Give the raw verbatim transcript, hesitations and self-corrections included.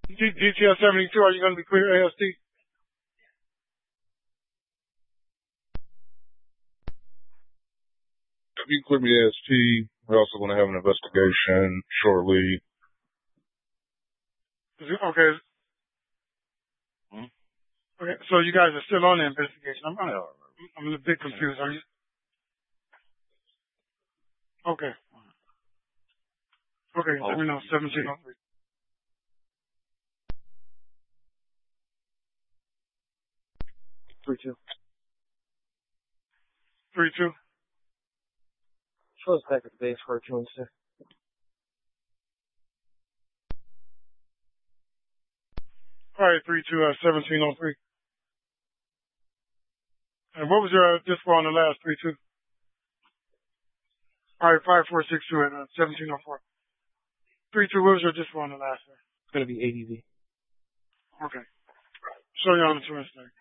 D- DTS seventy-two, are you going to be clear A S D? If you clear me A S T, we're also going to have an investigation shortly. Okay. Hmm? Okay, so you guys are still on the investigation. I'm, I'm, I'm a bit confused. Are you? Okay. Okay, let me know. seventeen oh three. Three two. Three two. Show us back at the base for a two and six. All right, three two, uh, seventeen oh three. And what was your uh, dispo on the last three two? All right, five four six two and uh, seventeen oh four. Three two. What was your dispo on the last one? It's gonna be A D V. Okay. Show you on the two instead.